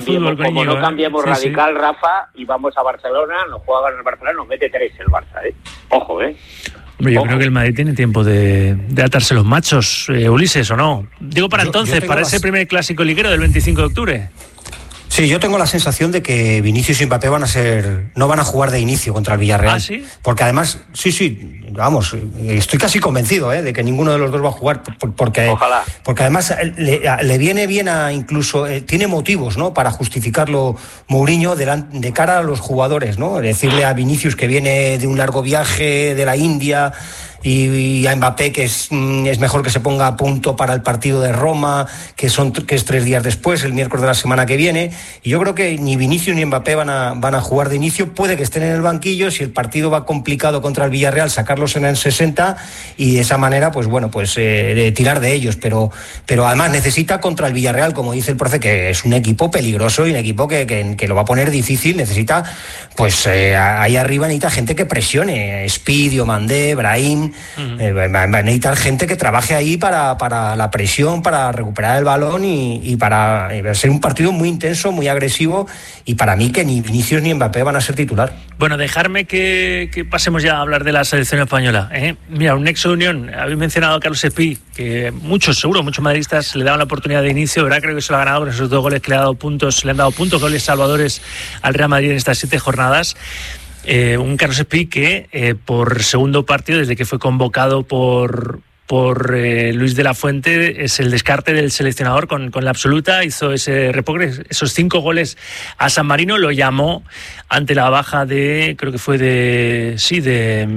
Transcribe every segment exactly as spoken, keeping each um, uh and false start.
cambiemos, fútbol, como coño, no cambiemos ¿eh? radical, sí, sí. Rafa, y vamos a Barcelona, nos juega en el Barcelona, nos mete tres el Barça, ¿eh? Ojo, ¿eh? Hombre, yo Ojo. creo que el Madrid tiene tiempo de, de atarse los machos, eh, Ulises, ¿o no? Digo para Yo- entonces, yo para las... ese primer clásico liguero del veinticinco de octubre. Sí, yo tengo la sensación de que Vinicius y Mbappé van a ser, no van a jugar de inicio contra el Villarreal. ¿Ah, sí? Porque además, sí, sí, vamos, estoy casi convencido ¿eh? de que ninguno de los dos va a jugar, porque, Ojalá. porque además le, le viene bien a incluso, eh, tiene motivos, ¿no? Para justificarlo Mourinho de, de cara a los jugadores, ¿no? Decirle a Vinicius que viene de un largo viaje de la India y, y a Mbappé que es, es mejor que se ponga a punto para el partido de Roma, que son que es tres días después, el miércoles de la semana que viene. Y yo creo que ni Vinicius ni Mbappé van a, van a jugar de inicio. Puede que estén en el banquillo, si el partido va complicado contra el Villarreal, sacarlos en el sesenta y de esa manera, pues bueno, pues eh, de tirar de ellos. Pero, pero además necesita contra el Villarreal, como dice el profe, que es un equipo peligroso y un equipo que, que, que lo va a poner difícil. Necesita, pues eh, ahí arriba necesita gente que presione, Spidio, Mandé, Brahim. Uh-huh. Eh, va a necesitar gente que trabaje ahí para, para la presión, para recuperar el balón y, y para y ser un partido muy intenso, muy agresivo, y para mí que ni Vinicius ni Mbappé van a ser titular. Bueno, dejarme que, que pasemos ya a hablar de la selección española, ¿eh? Mira, un nexo de unión, habéis mencionado a Carlos Espí, que muchos, seguro, muchos madridistas le daban la oportunidad de inicio, ¿verdad? Creo que se lo ha ganado con esos dos goles que le ha dado puntos, le han dado puntos, goles salvadores al Real Madrid en estas siete jornadas. Eh, un Carlos Espí que eh, por segundo partido, desde que fue convocado por, por eh, Luis de la Fuente, es el descarte del seleccionador con, con la absoluta, hizo ese repogre, esos cinco goles a San Marino, lo llamó ante la baja de, creo que fue de, sí, de...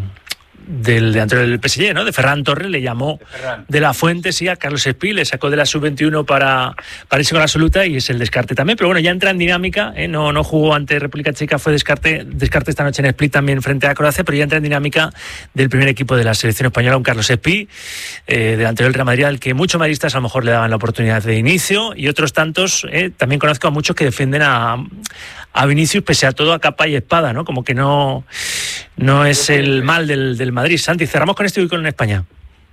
del delantero del P S G, ¿no? De Ferran Torres, le llamó de, de la Fuente, sí, a Carlos Espí, le sacó de la sub veintiuno para, para irse con la absoluta y es el descarte también, pero bueno, ya entra en dinámica, ¿eh? no, no jugó ante República Checa, fue descarte, descarte esta noche en Split también frente a Croacia, pero ya entra en dinámica del primer equipo de la selección española, un Carlos Espí, eh, delantero del Real Madrid, al que muchos madridistas a lo mejor le daban la oportunidad de inicio, y otros tantos, eh, también conozco a muchos que defienden a, a Vinicius pese a todo a capa y espada, ¿no? Como que no, no es el mal del, del Madrid. Santi, cerramos con esto y con España.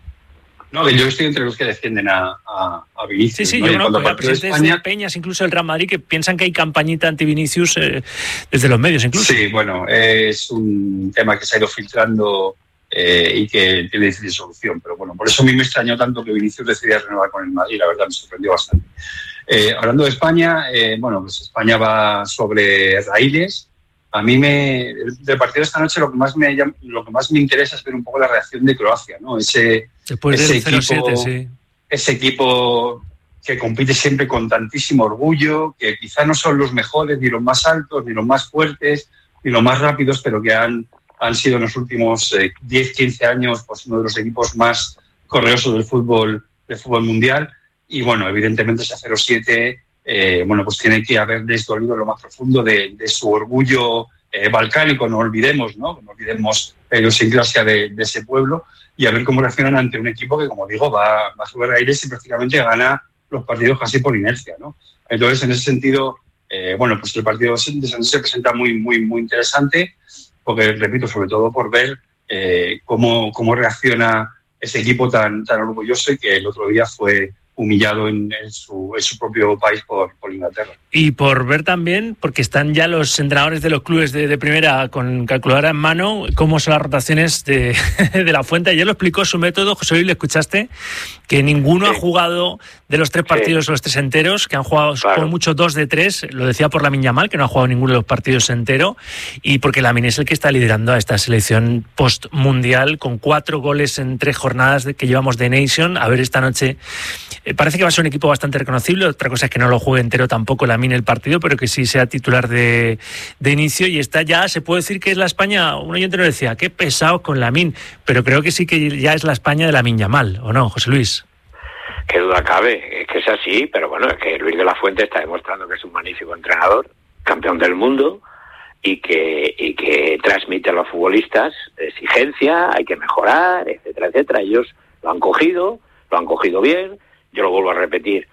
No, yo estoy entre los que defienden a, a, a Vinicius. Sí, sí, ¿no? yo y conozco a presidentes España... de Peñas, incluso el Real Madrid, que piensan que hay campañita anti-Vinicius eh, desde los medios incluso. Sí, bueno, es un tema que se ha ido filtrando eh, y que tiene difícil solución. Pero bueno, por eso a mí me extrañó tanto que Vinicius decidiera renovar con el Madrid. La verdad me sorprendió bastante. Eh, hablando de España, eh, bueno, pues España va sobre raíles. A mí me del partido de esta noche lo que más me lo que más me interesa es ver un poco la reacción de Croacia, ¿no? Ese Después ese del equipo, cero siete, sí. Ese equipo que compite siempre con tantísimo orgullo, que quizá no son los mejores, ni los más altos, ni los más fuertes, ni los más rápidos, pero que han, han sido en los últimos eh, diez, quince años pues uno de los equipos más correosos del fútbol del fútbol mundial. Y bueno, evidentemente ese cero siete eh, bueno, pues tiene que haber desdolido lo más profundo de, de su orgullo eh, balcánico, no olvidemos, ¿no? No olvidemos la idiosincrasia de, de ese pueblo, y a ver cómo reaccionan ante un equipo que, como digo, va, va a subir aires y prácticamente gana los partidos casi por inercia, ¿no? Entonces, en ese sentido, eh, bueno, pues el partido de San se presenta muy, muy, muy interesante, porque, repito, sobre todo por ver eh, cómo, cómo reacciona ese equipo tan, tan orgulloso y que el otro día fue humillado en, en, su, en su propio país por, por Inglaterra. Y por ver también, porque están ya los entrenadores de los clubes de, de primera con calculadora en mano, cómo son las rotaciones de, de la Fuente. Ayer lo explicó su método, José Luis, ¿le escuchaste? Que ninguno sí. ha jugado de los tres partidos sí. los tres enteros, que han jugado claro. por mucho dos de tres, lo decía por Lamine Yamal, que no ha jugado ninguno de los partidos entero, y porque Lamine es el que está liderando a esta selección post-mundial, con cuatro goles en tres jornadas que llevamos de Nation. A ver esta noche, eh, parece que va a ser un equipo bastante reconocible, otra cosa es que no lo juegue entero tampoco Lamine el partido, pero que sí sea titular de, de inicio, y está ya, se puede decir que es la España, un oyente nos decía, qué pesados con Lamine, pero creo que sí que ya es la España de Lamine Yamal, ¿o no, José Luis? Qué duda cabe, es que es así, pero bueno, es que Luis de la Fuente está demostrando que es un magnífico entrenador, campeón del mundo, y que, y que transmite a los futbolistas exigencia, hay que mejorar, etcétera, etcétera. Ellos lo han cogido, lo han cogido bien. Yo lo vuelvo a repetir,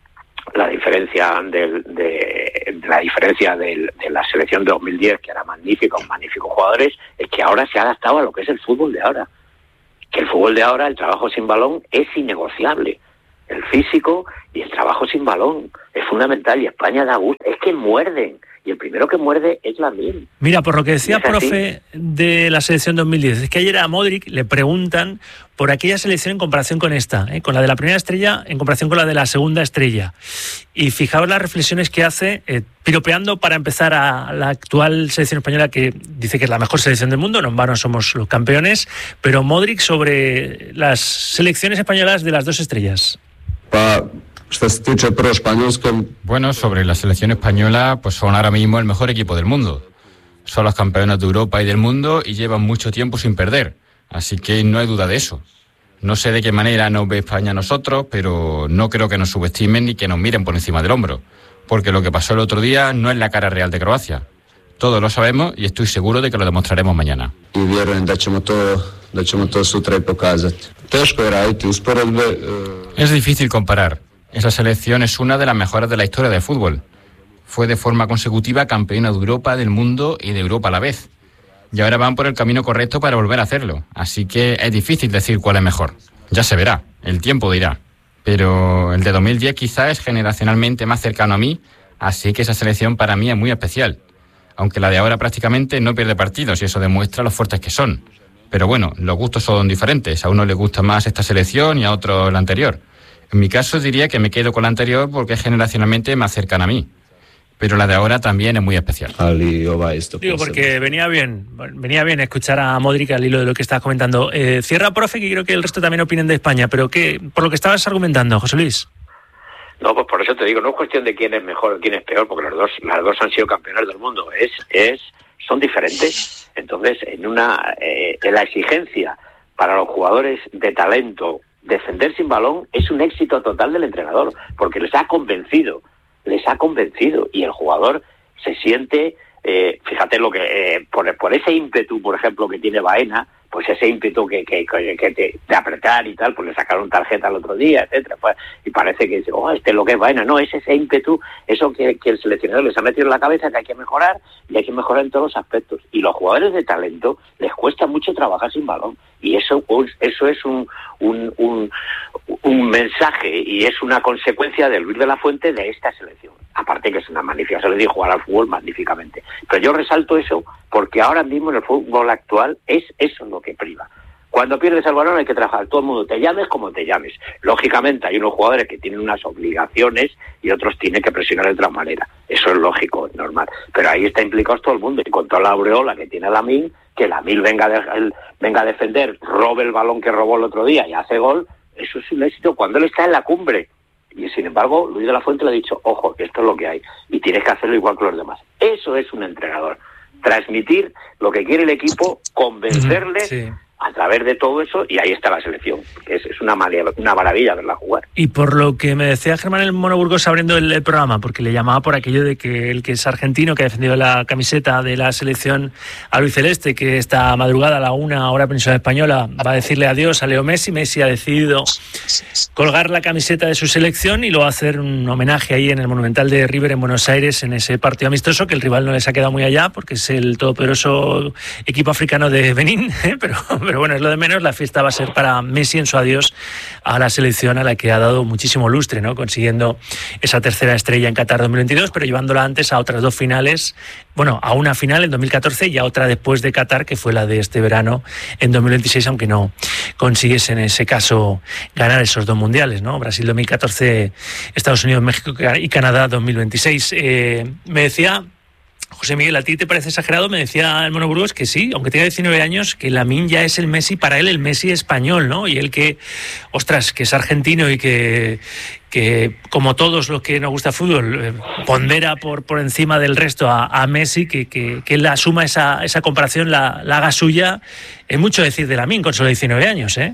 la diferencia del, de, de la diferencia del, de la selección de dos mil diez, que era magnífica, con magníficos jugadores, es que ahora se ha adaptado a lo que es el fútbol de ahora. Que el fútbol de ahora, el trabajo sin balón, es innegociable. el físico y el trabajo sin balón. Es fundamental y España da gusto. Es que muerden. Y el primero que muerde es Lamine. Mira, por lo que decía, profe, de la selección dos mil diez, es que ayer a Modric le preguntan por aquella selección en comparación con esta, ¿eh? Con la de la primera estrella en comparación con la de la segunda estrella. Y fijaos las reflexiones que hace, eh, piropeando para empezar a la actual selección española, que dice que es la mejor selección del mundo, no en vano somos los campeones, pero Modric sobre las selecciones españolas de las dos estrellas. Pa... Bueno, sobre la selección española, pues son ahora mismo el mejor equipo del mundo. Son los campeones de Europa y del mundo y llevan mucho tiempo sin perder. Así que no hay duda de eso. No sé de qué manera nos ve España a nosotros, pero no creo que nos subestimen ni que nos miren por encima del hombro. Porque lo que pasó el otro día no es la cara real de Croacia. Todos lo sabemos y estoy seguro de que lo demostraremos mañana. Es difícil comparar. Esa selección es una de las mejores de la historia del fútbol. Fue de forma consecutiva campeona de Europa, del mundo y de Europa a la vez. Y ahora van por el camino correcto para volver a hacerlo. Así que es difícil decir cuál es mejor. Ya se verá, el tiempo dirá. Pero el de dos mil diez quizás es generacionalmente más cercano a mí, así que esa selección para mí es muy especial. Aunque la de ahora prácticamente no pierde partidos y eso demuestra lo fuertes que son. Pero bueno, los gustos son diferentes. A uno le gusta más esta selección y a otro la anterior. En mi caso diría que me quedo con la anterior porque es generacionalmente más cercana a mí. Pero la de ahora también es muy especial. Digo, porque venía bien, venía bien escuchar a Modric al hilo de lo que estabas comentando. Eh, cierra, profe, que creo que el resto también opinen de España, pero ¿qué, por lo que estabas argumentando, José Luis? No, pues por eso te digo, no es cuestión de quién es mejor o quién es peor, porque los dos, las dos han sido campeones del mundo. Es, es, son diferentes. Entonces, en una, eh, en la exigencia para los jugadores de talento, defender sin balón es un éxito total del entrenador, porque les ha convencido, les ha convencido, y el jugador se siente, eh, fíjate lo que, eh, por, por ese ímpetu, por ejemplo, que tiene Baena, pues ese ímpetu que, que, que te, de apretar y tal, pues le sacaron tarjeta el otro día, etcétera, pues, y parece que, oh, este es lo que es Baena, no, es ese ímpetu, eso que, que el seleccionador les ha metido en la cabeza, que hay que mejorar, y hay que mejorar en todos los aspectos, y los jugadores de talento les cuesta mucho trabajar sin balón, y eso, eso es un, un, un, un mensaje, y es una consecuencia de Luis de la Fuente de esta selección. Aparte que es una magnífica selección, jugar al fútbol magníficamente. Pero yo resalto eso porque ahora mismo en el fútbol actual es eso lo que priva. Cuando pierdes el balón hay que trabajar, todo el mundo, te llames como te llames. Lógicamente hay unos jugadores que tienen unas obligaciones y otros tienen que presionar de otra manera. Eso es lógico, es normal. Pero ahí está implicado todo el mundo. Y con toda la aureola que tiene Lamine, que Lamine venga, de, venga a defender, robe el balón que robó el otro día y hace gol, eso es un éxito cuando él está en la cumbre. Y sin embargo, Luis de la Fuente le ha dicho, ojo, que esto es lo que hay, y tienes que hacerlo igual que los demás. Eso es un entrenador. Transmitir lo que quiere el equipo, convencerle, sí, a través de todo eso, y ahí está la selección. Es, es una, una maravilla verla jugar. Y por lo que me decía Germán el Mono Burgos abriendo el, el programa, porque le llamaba por aquello de que el que es argentino, que ha defendido la camiseta de la selección albiceleste, que esta madrugada a la una hora península española va a decirle adiós a Leo Messi. Messi ha decidido colgar la camiseta de su selección y lo va a hacer un homenaje ahí en el Monumental de River en Buenos Aires, en ese partido amistoso, que el rival no les ha quedado muy allá, porque es el todopoderoso equipo africano de Benín, ¿eh? pero... Pero bueno, es lo de menos. La fiesta va a ser para Messi en su adiós a la selección a la que ha dado muchísimo lustre, ¿no? Consiguiendo esa tercera estrella en Qatar dos mil veintidós, pero llevándola antes a otras dos finales. Bueno, a una final en dos mil catorce y a otra después de Qatar, que fue la de este verano en dos mil veintiséis, aunque no consigues en ese caso ganar esos dos mundiales, ¿no? Brasil dos mil catorce, Estados Unidos, México y Canadá dos mil veintiséis. Eh, me decía... José Miguel, ¿a ti te parece exagerado? Me decía el Mono Burgos que sí, aunque tenga diecinueve años, que Lamine ya es el Messi, para él el Messi español, ¿no? Y él que, ostras, que es argentino y que, que como todos los que nos gusta el fútbol, eh, pondera por, por encima del resto a, a Messi, que, que, que él asuma esa, esa comparación, la, la haga suya. Es mucho decir de Lamine con solo diecinueve años, ¿eh?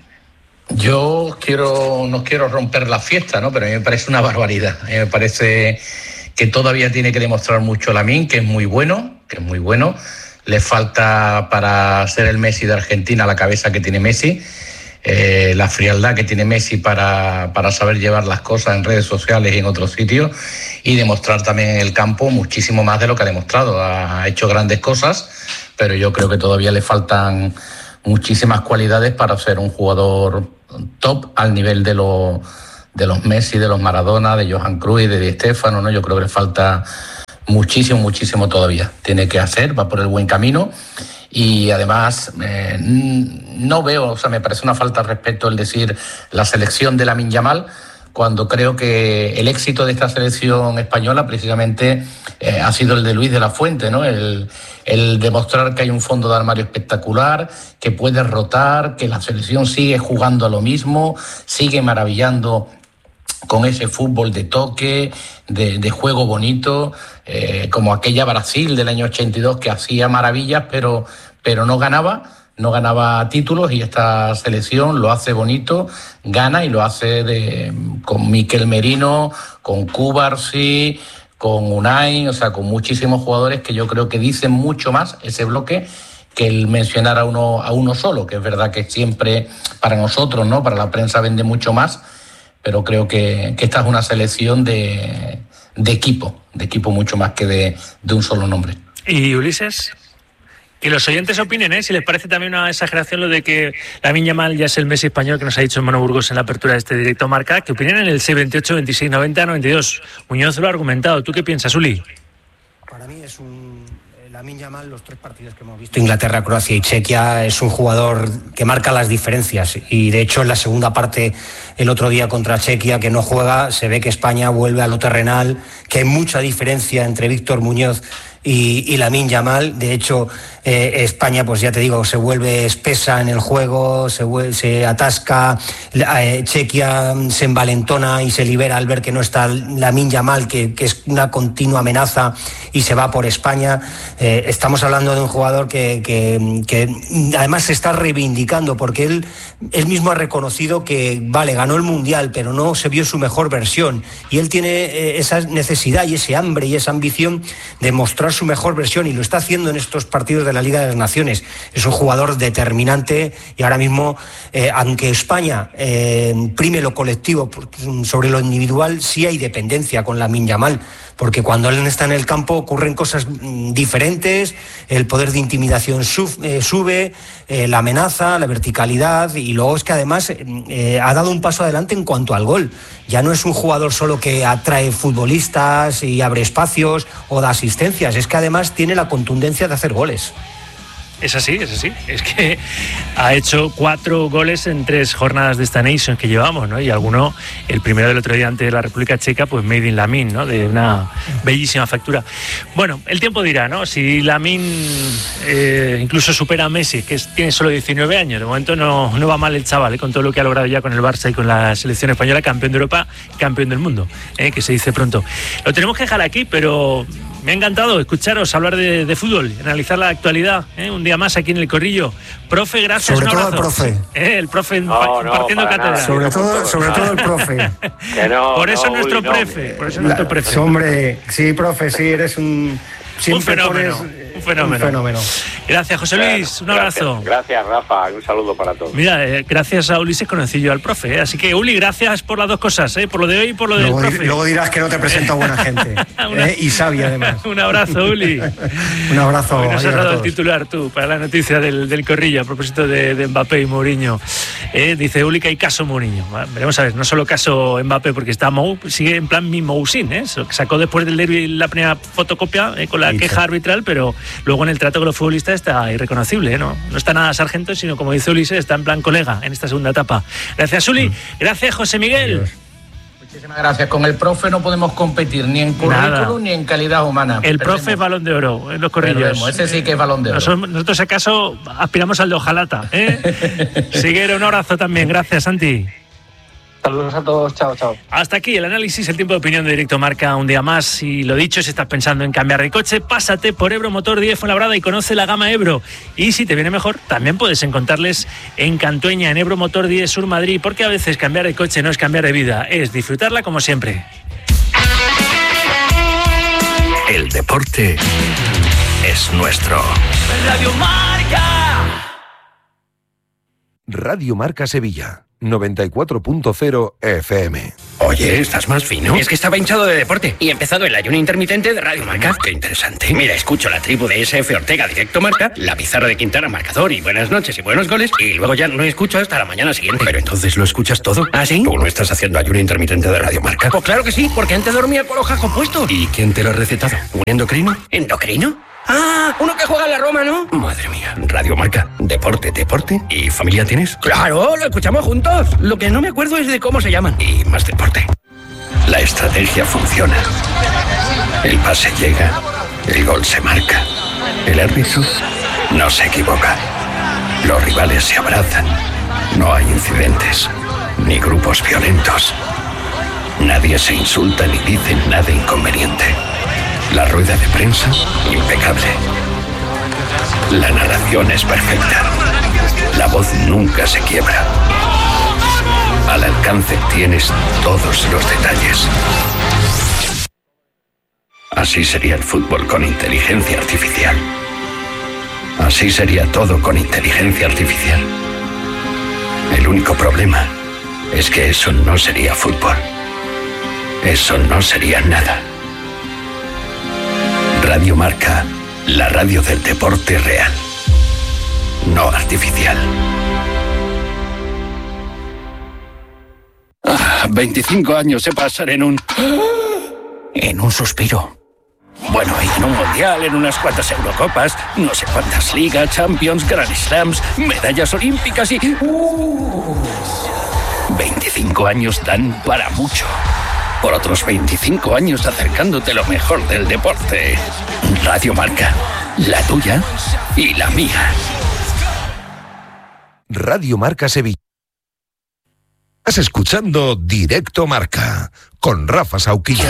Yo quiero, no quiero romper la fiesta, ¿no? Pero a mí me parece una barbaridad. A mí me parece que todavía tiene que demostrar mucho Lamine, que es muy bueno, que es muy bueno. Le falta para ser el Messi de Argentina la cabeza que tiene Messi, eh, la frialdad que tiene Messi para, para saber llevar las cosas en redes sociales y en otros sitios, y demostrar también en el campo muchísimo más de lo que ha demostrado. Ha hecho grandes cosas, pero yo creo que todavía le faltan muchísimas cualidades para ser un jugador top al nivel de los de los Messi, de los Maradona, de Johan Cruyff, de Di Stéfano, ¿no? Yo creo que le falta muchísimo, muchísimo todavía. Tiene que hacer, va por el buen camino. Y además eh, no veo, o sea, me parece una falta de respeto el decir la selección de Lamine Yamal, cuando creo que el éxito de esta selección española precisamente eh, ha sido el de Luis de la Fuente, ¿no? El, el demostrar que hay un fondo de armario espectacular, que puede rotar, que la selección sigue jugando a lo mismo, sigue maravillando con ese fútbol de toque, de, de juego bonito, eh, como aquella Brasil del año ochenta y dos que hacía maravillas, pero, pero no ganaba, no ganaba títulos, y esta selección lo hace bonito, gana y lo hace de, con Mikel Merino, con Cubarsí, con Unai, o sea, con muchísimos jugadores que yo creo que dicen mucho más ese bloque que el mencionar a uno, a uno solo, que es verdad que siempre para nosotros, ¿no? Para la prensa vende mucho más, pero creo que, que esta es una selección de, de equipo, de equipo mucho más que de, de un solo nombre. ¿Y Ulises? Que los oyentes opinen, ¿eh? Si les parece también una exageración lo de que Lamine Yamal ya es el Messi español que nos ha dicho Mono Burgos en la apertura de este directo Marca, que opinen en el seis veintiocho, veintiséis, noventa, noventa y dos. Muñoz lo ha argumentado. ¿Tú qué piensas, Uli? Para mí es un... Lamine Yamal, los tres partidos que hemos visto, Inglaterra, Croacia y Chequia, es un jugador que marca las diferencias, y de hecho en la segunda parte el otro día contra Chequia, que no juega, se ve que España vuelve a lo terrenal, que hay mucha diferencia entre Víctor Muñoz y, y Lamine Yamal. De hecho, eh, España, pues ya te digo, se vuelve espesa en el juego, se, vuelve, se atasca, eh, Chequia se envalentona y se libera al ver que no está Lamine Yamal, que, que es una continua amenaza, y se va por España. Eh, estamos hablando de un jugador que, que, que además se está reivindicando, porque él, él mismo ha reconocido que, vale, ganó el Mundial, pero no se vio su mejor versión, y él tiene eh, esa necesidad y ese hambre y esa ambición de mostrar su mejor versión, y lo está haciendo en estos partidos de la Liga de las Naciones. Es un jugador determinante, y ahora mismo, eh, aunque España eh, prime lo colectivo sobre lo individual, sí hay dependencia con Lamine Yamal, porque cuando él está en el campo ocurren cosas diferentes, el poder de intimidación sub, eh, sube, eh, la amenaza, la verticalidad, y luego es que además eh, ha dado un paso adelante en cuanto al gol. Ya no es un jugador solo que atrae futbolistas y abre espacios o da asistencias, es que además tiene la contundencia de hacer goles. Es así, es así. Es que ha hecho cuatro goles en tres jornadas de esta Nations que llevamos, ¿no? Y alguno, el primero del otro día ante la República Checa, pues made in Lamine, ¿no? De una bellísima factura. Bueno, el tiempo dirá, ¿no? Si Lamine eh, incluso supera a Messi, que es, tiene solo diecinueve años, de momento no, no va mal el chaval, ¿eh? Con todo lo que ha logrado ya con el Barça y con la selección española, campeón de Europa, campeón del mundo, ¿eh? Que se dice pronto. Lo tenemos que dejar aquí, pero me ha encantado escucharos hablar de, de fútbol, analizar la actualidad, ¿eh? Un día más aquí en El Corrillo. Profe, gracias. Sobre todo el profe. ¿Eh? El profe no, no, partiendo cátedra. Sobre todo, sobre todo el profe. Que no, por eso no, nuestro Uli, prefe. no, por eso nuestro prefe. Hombre, sí, profe, sí, eres un... Un fenómeno, pones, un fenómeno. Un fenómeno. Gracias, José Luis. Un abrazo. Gracias, gracias, Rafa. Un saludo para todos. Mira, eh, gracias a Ulises conocí yo al profe. ¿eh? Así que, Uli, gracias por las dos cosas, ¿eh? Por lo de hoy y por lo luego, del profe. Luego dirás que no te presento a buena gente. Una, ¿eh? Y sabia, además. Un abrazo, Uli. Un abrazo. Hoy nos has dado el titular tú para la noticia del, del Corrillo a propósito de, de Mbappé y Mourinho. Eh, dice Uli que hay caso Mourinho. Bueno, veremos a ver, no solo caso Mbappé, porque está Mou, sigue en plan mi Mousin, ¿eh? Sacó después del derbi la primera fotocopia eh, con la sí, queja sí. arbitral, pero luego en el trato con los futbolistas está irreconocible, ¿eh? ¿no? No está nada sargento, sino como dice Ulises, está en plan colega en esta segunda etapa. Gracias, Uli. Gracias, José Miguel. Adiós. Muchísimas gracias. Con el profe no podemos competir ni en currículum ni en calidad humana. El Perdemos. profe es balón de oro en los Corrillos. Perdemos. Ese sí que es balón de oro. Nosotros, nosotros acaso aspiramos al de Ojalata, ¿eh? Siguero, un abrazo también. Gracias, Santi. Saludos a todos, chao, chao. Hasta aquí el análisis, el tiempo de opinión de Directo Marca un día más. Y lo dicho, si estás pensando en cambiar de coche, pásate por Ebro Motor diez Fuenlabrada y conoce la gama Ebro. Y si te viene mejor, también puedes encontrarles en Cantueña, en Ebro Motor diez Sur Madrid, porque a veces cambiar de coche no es cambiar de vida, es disfrutarla como siempre. El deporte es nuestro. Radio Marca. Radio Marca Sevilla. noventa y cuatro punto cero F M. Oye, ¿estás más fino? Es que estaba hinchado de deporte y he empezado el ayuno intermitente de Radio Marca. Qué interesante. Mira, escucho la tribu de S F Ortega Directo Marca, la pizarra de Quintana Marcador y buenas noches y buenos goles, y luego ya no escucho hasta la mañana siguiente. Pero entonces lo escuchas todo. ¿Ah, sí? ¿Tú no estás haciendo ayuno intermitente de Radio Marca? Pues claro que sí, porque antes dormía con los jajos puestos. ¿Y quién te lo ha recetado? ¿Un endocrino? ¿Endocrino? Ah, uno que juega en la Roma, ¿no? Madre mía, Radio Marca, deporte, deporte. ¿Y familia tienes? Claro, lo escuchamos juntos. Lo que no me acuerdo es de cómo se llaman. Y más deporte. La estrategia funciona. El pase llega, el gol se marca. El árbitro no se equivoca. Los rivales se abrazan. No hay incidentes, ni grupos violentos. Nadie se insulta ni dice nada inconveniente. La rueda de prensa, impecable. La narración es perfecta. La voz nunca se quiebra. Al alcance tienes todos los detalles. Así sería el fútbol con inteligencia artificial. Así sería todo con inteligencia artificial. El único problema es que eso no sería fútbol. Eso no sería nada. Radio Marca, la radio del deporte real, no artificial. Ah, veinticinco años se pasan en un... en un suspiro. Bueno, y en un mundial, en unas cuantas Eurocopas, no sé cuántas ligas, Champions, Grand Slams, medallas olímpicas y... Uh, veinticinco años dan para mucho. Por otros veinticinco años acercándote lo mejor del deporte. Radio Marca, la tuya y la mía. Radio Marca Sevilla. Estás escuchando Directo Marca con Rafa Sauquillo.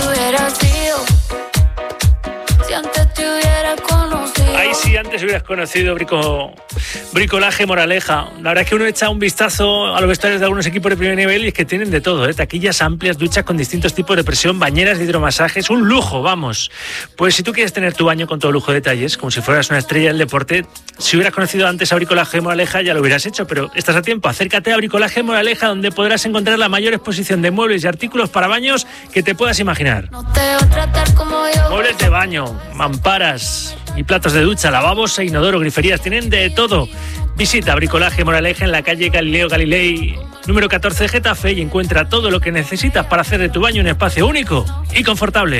Ay, si antes hubieras conocido brico, bricolaje Moraleja. La verdad es que uno echa un vistazo a los vestuarios de algunos equipos de primer nivel y es que tienen de todo, ¿eh? Taquillas amplias, duchas con distintos tipos de presión, bañeras de hidromasajes, un lujo, vamos. Pues si tú quieres tener tu baño con todo lujo de detalles, como si fueras una estrella del deporte, si hubieras conocido antes a Bricolaje Moraleja ya lo hubieras hecho, pero estás a tiempo. Acércate a Bricolaje Moraleja, donde podrás encontrar la mayor exposición de muebles y artículos para baños que te puedas imaginar. No te voy a tratar como yo. Muebles de baño, mamparas y platos de ducha, lavabos e inodoro, griferías, tienen de todo. Visita Bricolaje Moraleja en la calle Galileo Galilei número catorce de Getafe y encuentra todo lo que necesitas para hacer de tu baño un espacio único y confortable.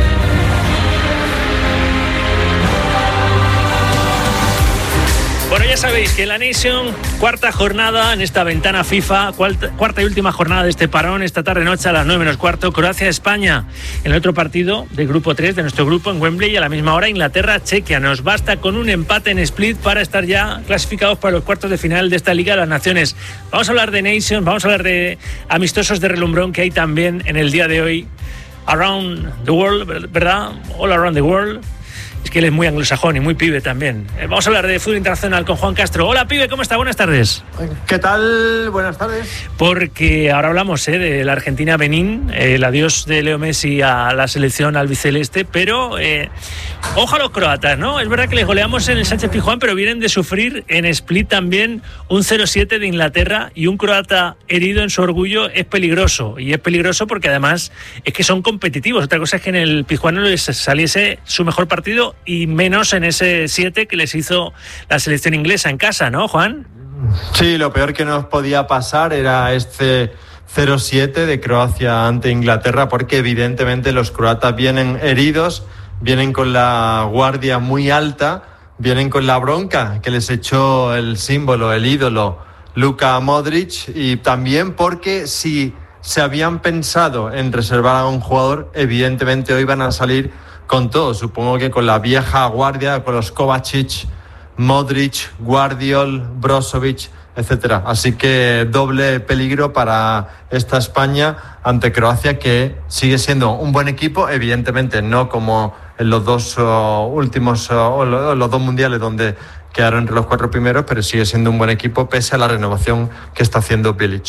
Bueno, ya sabéis que en la Nation, cuarta jornada en esta ventana FIFA, cuarta, cuarta y última jornada de este parón, esta tarde-noche a las nueve menos cuarto, Croacia-España. En el otro partido del grupo tres de nuestro grupo en Wembley, a la misma hora, Inglaterra-Chequia. Nos basta con un empate en Split para estar ya clasificados para los cuartos de final de esta Liga de las Naciones. Vamos a hablar de Nation, vamos a hablar de amistosos de relumbrón que hay también en el día de hoy. Around the world, ¿verdad? All around the world. Es que él es muy anglosajón y muy pibe también. Eh, vamos a hablar de fútbol internacional con Juan Castro. Hola, pibe, ¿cómo está? Buenas tardes. ¿Qué tal? Buenas tardes. Porque ahora hablamos eh, de la Argentina-Benín, eh, el adiós de Leo Messi a la selección albiceleste, pero eh, ojo a los croatas, ¿no? Es verdad que les goleamos en el Sánchez Pizjuán, pero vienen de sufrir en Split también un cero siete de Inglaterra, y un croata herido en su orgullo es peligroso. Y es peligroso porque además es que son competitivos. Otra cosa es que en el Pizjuán no les saliese su mejor partido, y menos en ese siete que les hizo la selección inglesa en casa, ¿no, Juan? Sí, lo peor que nos podía pasar era este cero siete de Croacia ante Inglaterra, porque evidentemente los croatas vienen heridos, vienen con la guardia muy alta, vienen con la bronca que les echó el símbolo, el ídolo Luka Modric, y también porque si se habían pensado en reservar a un jugador, evidentemente hoy van a salir con todo, supongo que con la vieja guardia, con los Kovacic, Modric, Guardiol, Brozovic, etcétera. Así que doble peligro para esta España ante Croacia, que sigue siendo un buen equipo, evidentemente no como en los dos uh, últimos, uh, los dos mundiales donde quedaron entre los cuatro primeros, pero sigue siendo un buen equipo pese a la renovación que está haciendo Bilic.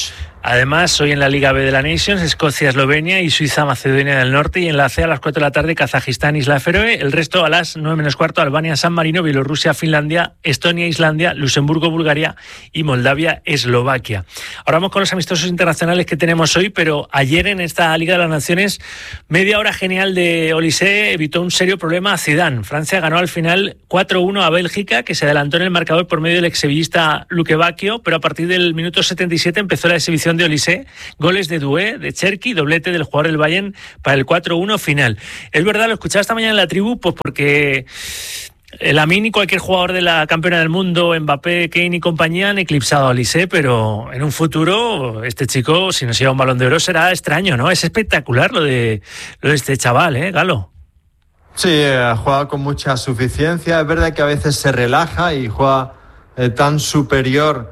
Además, hoy en la Liga B de la Nations, Escocia, Eslovenia y Suiza, Macedonia del Norte. Y en la C a las cuatro de la tarde, Kazajistán, Isla Feroe. El resto a las nueve menos cuarto, Albania, San Marino, Bielorrusia, Finlandia, Estonia, Islandia, Luxemburgo, Bulgaria y Moldavia, Eslovaquia. Ahora vamos con los amistosos internacionales que tenemos hoy, pero ayer en esta Liga de las Naciones, media hora genial de Olise evitó un serio problema a Zidane. Francia ganó al final cuatro uno a Bélgica, que se adelantó en el marcador por medio del exsevillista Luque Bacchio, pero a partir del minuto setenta y siete empezó la exhibición de Olise, goles de Doué, de Cherki, doblete del jugador del Bayern para el cuatro uno final. Es verdad, lo escuchaba esta mañana en la tribu, pues porque Lamine y cualquier jugador de la campeona del mundo, Mbappé, Kane y compañía, han eclipsado a Olise, pero en un futuro este chico, si nos lleva un Balón de Oro, será extraño, ¿no? Es espectacular lo de, lo de este chaval, ¿eh, Galo? Sí, ha jugado con mucha suficiencia. Es verdad que a veces se relaja y juega eh, tan superior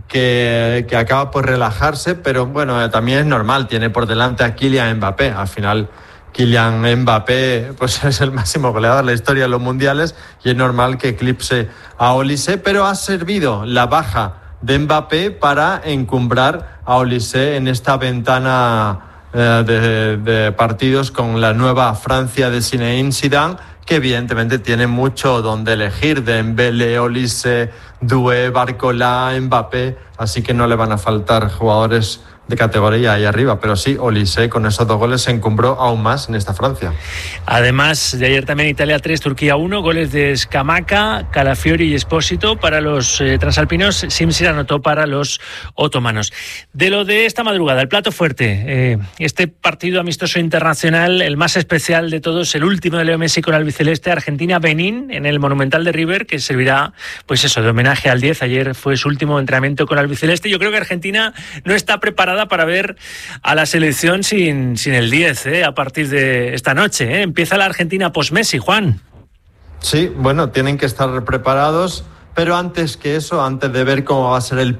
que, que acaba por relajarse, pero bueno, eh, también es normal, tiene por delante a Kylian Mbappé. Al final, Kylian Mbappé pues es el máximo goleador de la historia de los mundiales y es normal que eclipse a Olise, pero ha servido la baja de Mbappé para encumbrar a Olise en esta ventana eh, de, de partidos con la nueva Francia de Zinedine Zidane, que evidentemente tiene mucho donde elegir: Dembélé, Olise, Doué, Barcola, Mbappé, así que no le van a faltar jugadores de categoría ahí arriba, pero sí, Olise con esos dos goles se encumbró aún más en esta Francia. Además, de ayer también Italia tres, Turquía uno, goles de Scamacca, Calafiori y Espósito para los eh, transalpinos, Simsi anotó para los otomanos. De lo de esta madrugada, el plato fuerte, eh, este partido amistoso internacional, el más especial de todos, el último de Leo Messi con el albiceleste, Argentina-Benín en el Monumental de River, que servirá, pues eso, de homenaje al diez. Ayer fue su último entrenamiento con el albiceleste. Yo creo que Argentina no está preparada para ver a la selección sin, sin el diez, ¿eh? A partir de esta noche, ¿eh? Empieza la Argentina post-Messi, Juan. Sí, bueno, tienen que estar preparados, pero antes que eso, antes de ver cómo va a ser el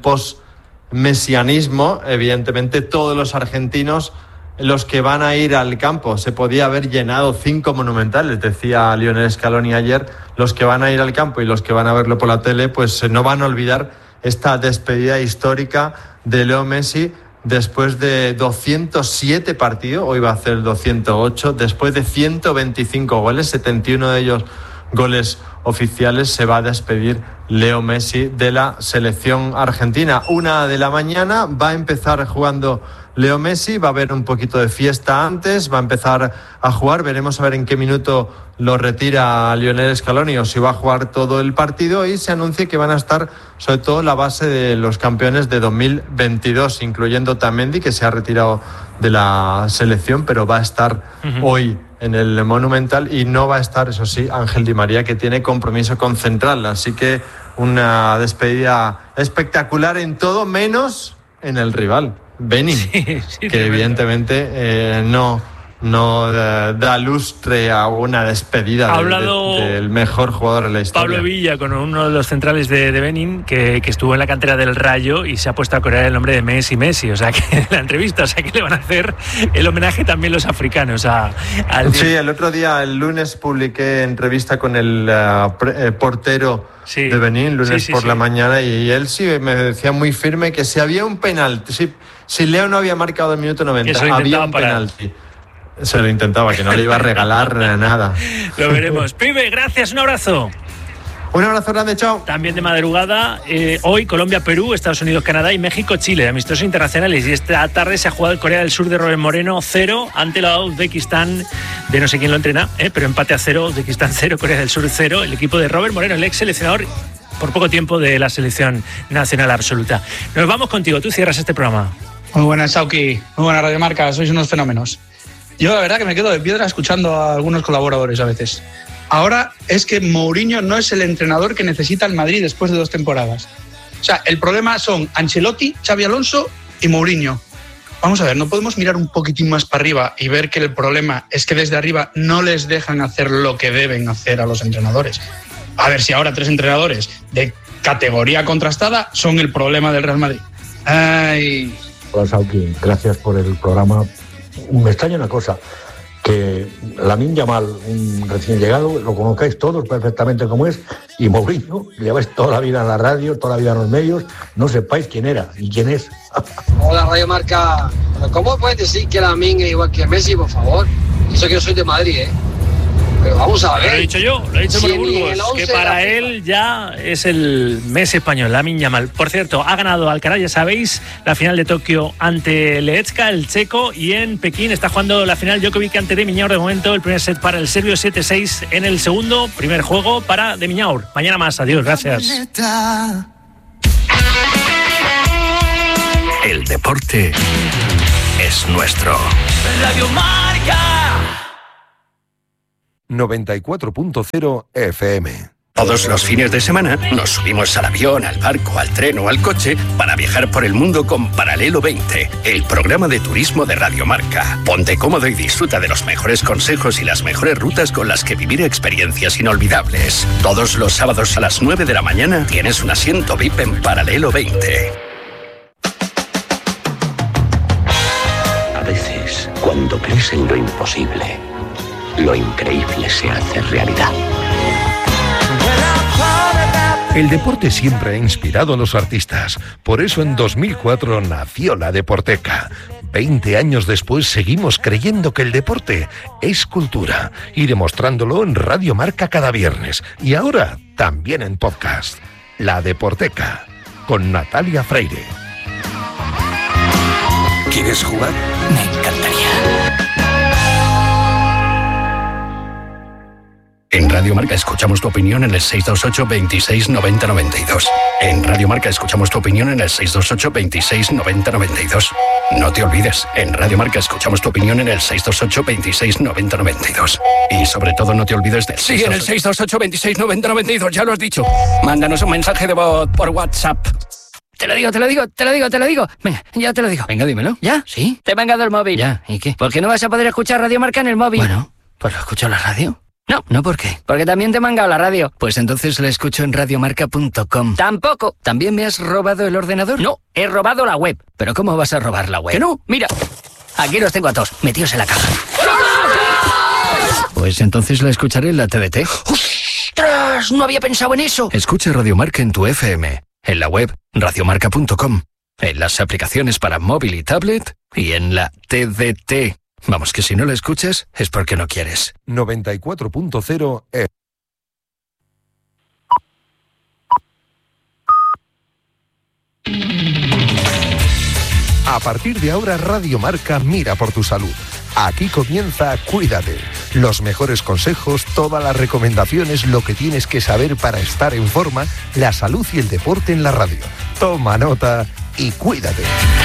post-mesianismo, evidentemente todos los argentinos, los que van a ir al campo, se podía haber llenado cinco monumentales, decía Lionel Scaloni ayer, los que van a ir al campo y los que van a verlo por la tele, pues no van a olvidar esta despedida histórica de Leo Messi. Después de doscientos siete partidos, hoy va a hacer doscientos ocho, después de ciento veinticinco goles, setenta y uno de ellos goles oficiales, se va a despedir Leo Messi de la selección argentina. Una de la mañana va a empezar jugando Leo Messi, va a haber un poquito de fiesta antes, va a empezar a jugar, veremos a ver en qué minuto lo retira Lionel Scaloni o si va a jugar todo el partido, y se anuncia que van a estar sobre todo la base de los campeones de dos mil veintidós, incluyendo Tamendi, que se ha retirado de la selección, pero va a estar uh-huh. hoy en el Monumental, y no va a estar, eso sí, Ángel Di María, que tiene compromiso con Central, así que una despedida espectacular en todo, menos en el rival, Benín, sí, sí, que evidentemente eh, no, no eh, da lustre a una despedida del de, de, mejor jugador de la historia. Pablo Villa, con uno de los centrales de, de Benín, que, que estuvo en la cantera del Rayo y se ha puesto a corear el nombre de Messi Messi, o sea que en la entrevista, o sea que le van a hacer el homenaje también los africanos a, al... Sí, el otro día, el lunes, publiqué entrevista con el uh, pre, eh, portero sí. de Benín, lunes sí, sí, por sí. la mañana, y él sí me decía muy firme que si había un penalti, si, si Leo no había marcado el minuto noventa, había un parar. penalti. Se lo intentaba, que no le iba a regalar nada. Lo veremos. Pibe, gracias, un abrazo. Un abrazo grande, chao. También de madrugada, eh, hoy Colombia-Perú, Estados Unidos-Canadá y México-Chile, amistosos internacionales. Y esta tarde se ha jugado el Corea del Sur de Robert Moreno cero ante la Uzbekistán de no sé quién lo entrena, eh, pero empate a cero, Uzbekistán cero, Corea del Sur cero, el equipo de Robert Moreno, el ex seleccionador por poco tiempo de la selección nacional absoluta. Nos vamos contigo, tú cierras este programa. Muy buenas, Sauki, muy buena Radio Marca, sois unos fenómenos. Yo la verdad que me quedo de piedra escuchando a algunos colaboradores a veces. Ahora es que Mourinho no es el entrenador que necesita el Madrid después de dos temporadas. O sea, el problema son Ancelotti, Xabi Alonso y Mourinho. Vamos a ver, ¿no podemos mirar un poquitín más para arriba y ver que el problema es que desde arriba no les dejan hacer lo que deben hacer a los entrenadores? A ver si ahora tres entrenadores de categoría contrastada son el problema del Real Madrid. Ay... Hola, Sauki, gracias por el programa. Me extraña una cosa. que Lamine Yamal, un recién llegado, lo conozcáis todos perfectamente como es, y Mourinho, le lleváis toda la vida en la radio, toda la vida en los medios, no sepáis quién era y quién es. Hola, Radio Marca. ¿Cómo puedes decir que Lamine es igual que Messi, por favor? Eso que yo soy de Madrid, ¿eh? Pero vamos a ver. Lo he dicho yo, lo he dicho Sí, por Burgos, que para él ya es el Messi español, Lamine Yamal. Por cierto, ha ganado Alcaraz, ya sabéis, la final de Tokio ante Leecka, el checo, y en Pekín está jugando la final Djokovic ante de Minaur. De momento, el primer set para el serbio, siete seis en el segundo, primer juego para de Minaur. Mañana más, adiós, gracias. El deporte es nuestro. Radio Marca. noventa y cuatro punto cero F M. Todos los fines de semana nos subimos al avión, al barco, al tren o al coche para viajar por el mundo con Paralelo veinte, el programa de turismo de Radio Marca. Ponte cómodo y disfruta de los mejores consejos y las mejores rutas con las que vivir experiencias inolvidables. Todos los sábados a las nueve de la mañana tienes un asiento V I P en Paralelo veinte. A veces, cuando crees en lo imposible, lo increíble se hace realidad. El deporte siempre ha inspirado a los artistas. Por eso en dos mil cuatro nació la Deporteca. Veinte años después seguimos creyendo que el deporte es cultura y demostrándolo en Radio Marca cada viernes. Y ahora también en podcast. La Deporteca, con Natalia Freire. ¿Quieres jugar? Me encantaría. En Radio Marca escuchamos tu opinión en el seis dos ocho, veintiséis, noventa, noventa y dos. En Radio Marca escuchamos tu opinión en el seis dos ocho, veintiséis, noventa, noventa y dos. No te olvides, en Radio Marca escuchamos tu opinión en el seis dos ocho, veintiséis, noventa, noventa y dos. Y sobre todo no te olvides del Sí, en el seis dos ocho, veintiséis, noventa, noventa y dos, ya lo has dicho. Mándanos un mensaje de voz por WhatsApp. Te lo digo, te lo digo, te lo digo, te lo digo. Venga, ya te lo digo. Venga, dímelo. ¿Ya? ¿Sí? Te he mangado el móvil. Ya, ¿y qué? ¿Por qué no vas a poder escuchar Radio Marca en el móvil? Bueno, pues lo escucho en la radio. No. ¿No por qué? Porque también te he mangado la radio. Pues entonces la escucho en radiomarca punto com. Tampoco. ¿También me has robado el ordenador? No, he robado la web. ¿Pero cómo vas a robar la web? Que no, mira. Aquí los tengo a todos, metidos en la caja. Pues entonces la escucharé en la T D T. ¡Ostras! No había pensado en eso. Escucha Radio Marca en tu F M, en la web radiomarca punto com, en las aplicaciones para móvil y tablet y en la T D T. Vamos, que si no la escuchas es porque no quieres. noventa y cuatro punto cero F M. A partir de ahora, Radio Marca mira por tu salud. Aquí comienza Cuídate. Los mejores consejos, todas las recomendaciones, lo que tienes que saber para estar en forma, la salud y el deporte en la radio. Toma nota y cuídate.